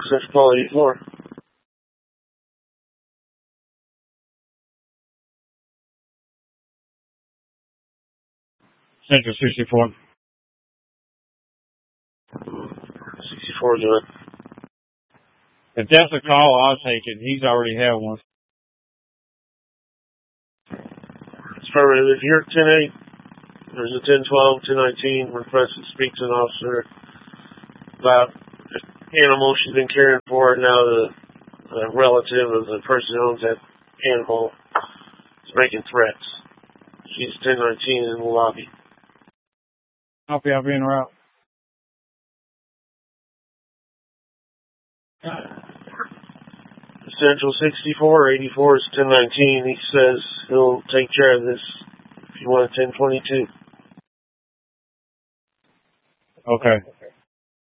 Central Call 84. Central 64. 64 doing. If that's a call, I'll take it. He's already had one. It's affirmative. If you're at 10-8, there's a 10-12, 10-19 request to speak to an officer about animal she's been caring for. Now the relative of the person who owns that animal is making threats. She's 10-19 in the lobby. Copy, I'll be en route. Central 64, 84 is 10-19. He says he'll take care of this if you want a 10-22. Okay.